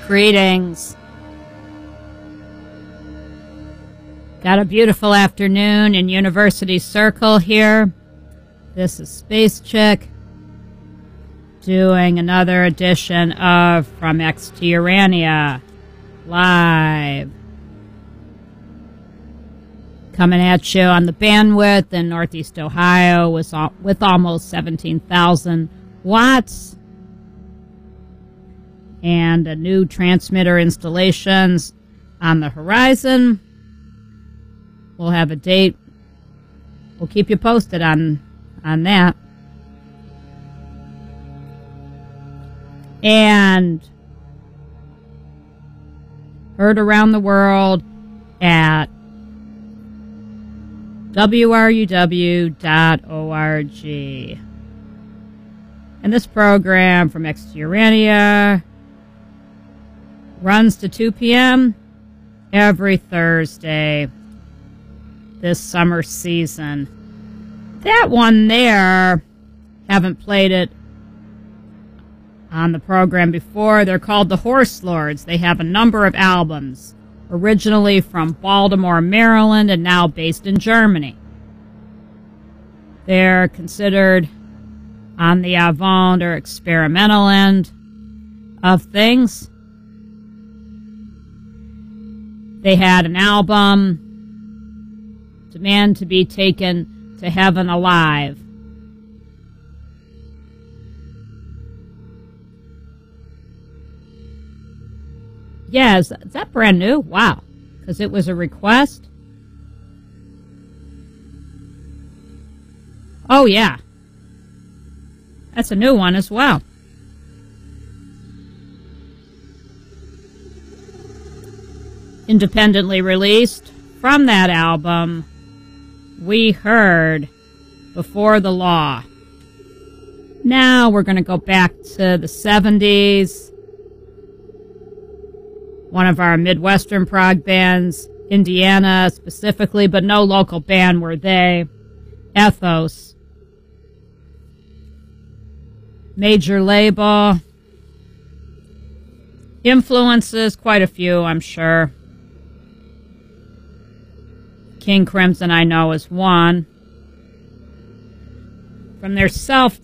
Greetings. Got a beautiful afternoon in University Circle here. This is Space Chick doing another edition of From X to Urania live. Coming at you on the bandwidth in Northeast Ohio with almost 17,000 watts. And a new transmitter installations on the horizon. We'll have a date. We'll keep you posted on that. And heard around the world at wruw.org. And this program from X to Urania runs to 2 p.m. every Thursday this summer season. That one there, haven't played it on the program before. They're called the Horse Lords. They have a number of albums, originally from Baltimore, Maryland, and now based in Germany. They're considered on the avant or experimental end of things. They had an album, Demand to be Taken to Heaven Alive. Yeah, is that brand new? Wow. Because it was a request? Oh, yeah. That's a new one as well. Independently released from that album, we heard Before the Law. Now we're going to go back to the 70s. One of our Midwestern prog bands, Indiana specifically, but no local band were they. Ethos. Major label. Influences, quite a few, I'm sure. King Crimson I know is one. From their self